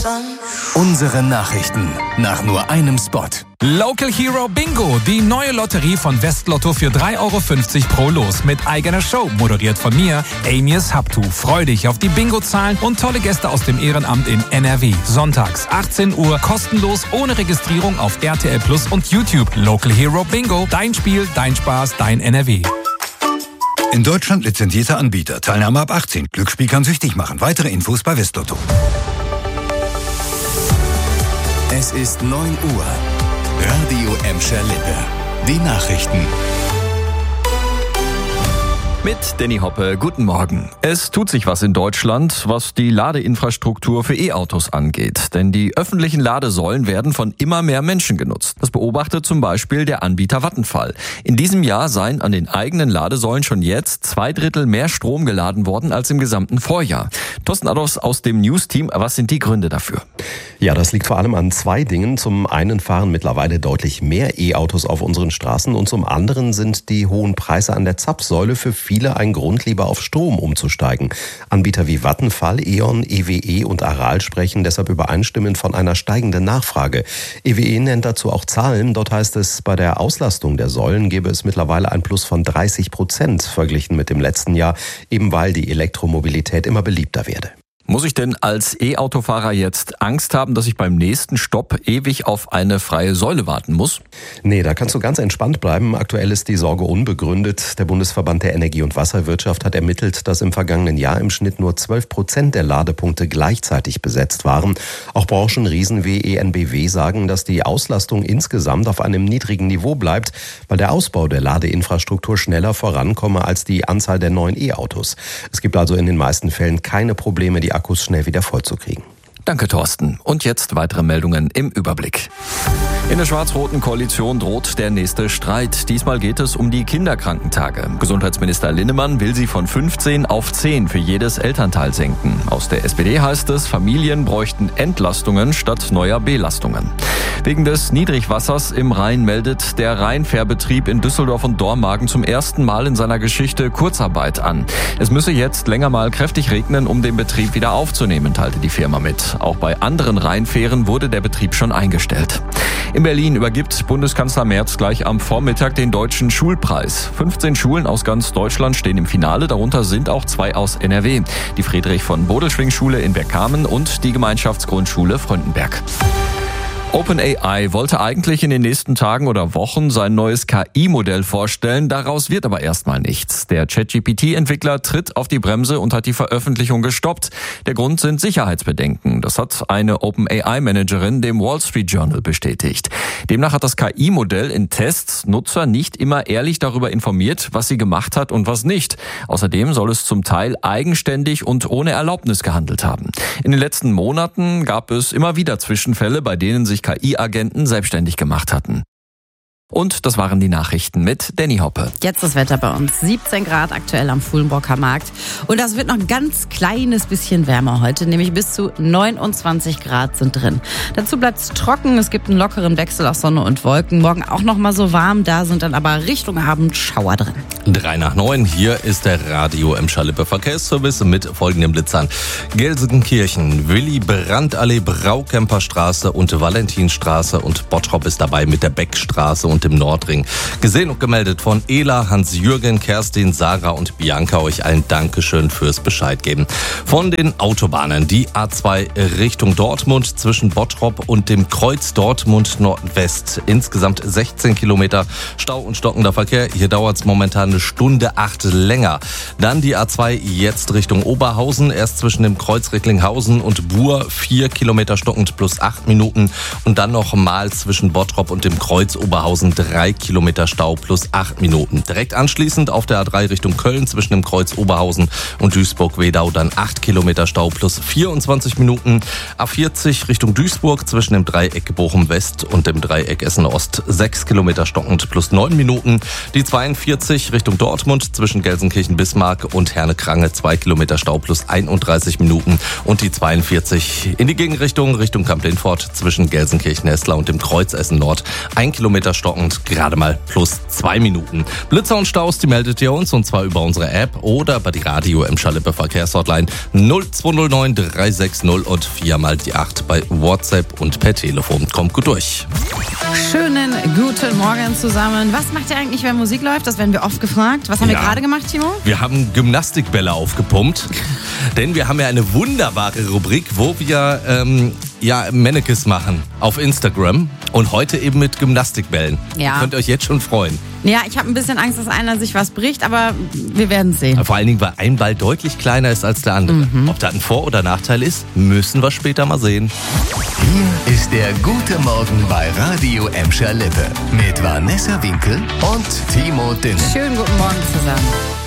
Unsere Nachrichten nach nur einem Spot. Local Hero Bingo, die neue Lotterie von Westlotto für 3,50 € pro Los mit eigener Show, moderiert von mir, Amias Haptu. Freu dich auf die Bingo-Zahlen und tolle Gäste aus dem Ehrenamt in NRW. Sonntags 18 Uhr, kostenlos, ohne Registrierung auf RTL Plus und YouTube. Local Hero Bingo, dein Spiel, dein Spaß, dein NRW. In Deutschland lizenzierter Anbieter. Teilnahme ab 18. Glücksspiel kann süchtig machen. Weitere Infos bei Westlotto. Es ist 9 Uhr. Radio Emscher Lippe. Die Nachrichten. Mit Danny Hoppe, guten Morgen. Es tut sich was in Deutschland, was die Ladeinfrastruktur für E-Autos angeht. Denn die öffentlichen Ladesäulen werden von immer mehr Menschen genutzt. Das beobachtet zum Beispiel der Anbieter Vattenfall. In diesem Jahr seien an den eigenen Ladesäulen schon jetzt 2/3 mehr Strom geladen worden als im gesamten Vorjahr. Thorsten Adolfs aus dem News-Team, was sind die Gründe dafür? Ja, das liegt vor allem an zwei Dingen. Zum einen fahren mittlerweile deutlich mehr E-Autos auf unseren Straßen und zum anderen sind die hohen Preise an der Zapfsäule für viele ein Grund, lieber auf Strom umzusteigen. Anbieter wie Vattenfall, E.ON, EWE und Aral sprechen deshalb übereinstimmend von einer steigenden Nachfrage. EWE nennt dazu auch Zahlen. Dort heißt es, bei der Auslastung der Säulen gäbe es mittlerweile ein Plus von 30% verglichen mit dem letzten Jahr, eben weil die Elektromobilität immer beliebter werde. Muss ich denn als E-Autofahrer jetzt Angst haben, dass ich beim nächsten Stopp ewig auf eine freie Säule warten muss? Nee, da kannst du ganz entspannt bleiben. Aktuell ist die Sorge unbegründet. Der Bundesverband der Energie- und Wasserwirtschaft hat ermittelt, dass im vergangenen Jahr im Schnitt nur 12% der Ladepunkte gleichzeitig besetzt waren. Auch Branchenriesen wie EnBW sagen, dass die Auslastung insgesamt auf einem niedrigen Niveau bleibt, weil der Ausbau der Ladeinfrastruktur schneller vorankomme als die Anzahl der neuen E-Autos. Es gibt also in den meisten Fällen keine Probleme, die Akkus schnell wieder vollzukriegen. Danke, Thorsten. Und jetzt weitere Meldungen im Überblick. In der schwarz-roten Koalition droht der nächste Streit. Diesmal geht es um die Kinderkrankentage. Gesundheitsminister Linnemann will sie von 15 auf 10 für jedes Elternteil senken. Aus der SPD heißt es, Familien bräuchten Entlastungen statt neuer Belastungen. Wegen des Niedrigwassers im Rhein meldet der Rheinfährbetrieb in Düsseldorf und Dormagen zum ersten Mal in seiner Geschichte Kurzarbeit an. Es müsse jetzt länger mal kräftig regnen, um den Betrieb wieder aufzunehmen, teilte die Firma mit. Auch bei anderen Rheinfähren wurde der Betrieb schon eingestellt. In Berlin übergibt Bundeskanzler Merz gleich am Vormittag den Deutschen Schulpreis. 15 Schulen aus ganz Deutschland stehen im Finale, darunter sind auch 2 aus NRW. Die Friedrich-von-Bodelschwingh-Schule in Bergkamen und die Gemeinschaftsgrundschule Fröndenberg. OpenAI wollte eigentlich in den nächsten Tagen oder Wochen sein neues KI-Modell vorstellen, daraus wird aber erstmal nichts. Der ChatGPT-Entwickler tritt auf die Bremse und hat die Veröffentlichung gestoppt. Der Grund sind Sicherheitsbedenken. Das hat eine OpenAI-Managerin dem Wall Street Journal bestätigt. Demnach hat das KI-Modell in Tests Nutzer nicht immer ehrlich darüber informiert, was sie gemacht hat und was nicht. Außerdem soll es zum Teil eigenständig und ohne Erlaubnis gehandelt haben. In den letzten Monaten gab es immer wieder Zwischenfälle, bei denen sich KI-Agenten selbstständig gemacht hatten. Und das waren die Nachrichten mit Danny Hoppe. Jetzt das Wetter bei uns. 17 Grad aktuell am Fuhlenbrocker Markt. Und das wird noch ein ganz kleines bisschen wärmer heute, nämlich bis zu 29 Grad sind drin. Dazu bleibt es trocken, es gibt einen lockeren Wechsel aus Sonne und Wolken. Morgen auch noch mal so warm, da sind dann aber Richtung Abend Schauer drin. 3 nach 9, hier ist der Radio Emscher Lippe Verkehrsservice mit folgenden Blitzern. Gelsenkirchen, Willy-Brandt-Allee, Braukemperstraße und Valentinstraße und Bottrop ist dabei mit der Beckstraße und im Nordring. Gesehen und gemeldet von Ela, Hans-Jürgen, Kerstin, Sarah und Bianca. Euch allen Dankeschön fürs Bescheid geben. Von den Autobahnen, die A2 Richtung Dortmund zwischen Bottrop und dem Kreuz Dortmund Nordwest. Insgesamt 16 Kilometer Stau und stockender Verkehr. Hier dauert es momentan 1 Stunde 8 länger. Dann die A2 jetzt Richtung Oberhausen. Erst zwischen dem Kreuz Recklinghausen und Buhr 4 Kilometer stockend plus 8 Minuten. Und dann noch mal zwischen Bottrop und dem Kreuz Oberhausen 3 Kilometer Stau plus 8 Minuten. Direkt anschließend auf der A3 Richtung Köln zwischen dem Kreuz Oberhausen und Duisburg-Wedau dann 8 Kilometer Stau plus 24 Minuten. A40 Richtung Duisburg zwischen dem Dreieck Bochum-West und dem Dreieck Essen-Ost 6 Kilometer stockend plus 9 Minuten. Die 42 Richtung Dortmund zwischen Gelsenkirchen-Bismarck und Herne-Krange 2 Kilometer Stau plus 31 Minuten. Und die 42 in die Gegenrichtung Richtung Kamp-Lindfort zwischen Gelsenkirchen-Hessler und dem Kreuz Essen-Nord 1 Kilometer Stau trocken, gerade mal +2 Minuten. Blitzer und Staus, die meldet ihr uns, und zwar über unsere App oder bei die Radio Emscher Lippe Verkehrshotline 0209 360 und 4 die 8 bei WhatsApp und per Telefon. Kommt gut durch. Schönen guten Morgen zusammen. Was macht ihr eigentlich, wenn Musik läuft? Das werden wir oft gefragt. Was haben wir gerade gemacht, Timo? Wir haben Gymnastikbälle aufgepumpt, denn wir haben ja eine wunderbare Rubrik, wo wir Mannequins machen auf Instagram und heute eben mit Gymnastikbällen. Ja. Ihr könnt euch jetzt schon freuen. Ja, ich habe ein bisschen Angst, dass einer sich was bricht, aber wir werden sehen. Vor allen Dingen, weil ein Ball deutlich kleiner ist als der andere. Ob das ein Vor- oder Nachteil ist, müssen wir später mal sehen. Hier ist der Gute Morgen bei Radio Emscher Lippe mit Vanessa Winkel und Timo Dünne. Schönen guten Morgen zusammen.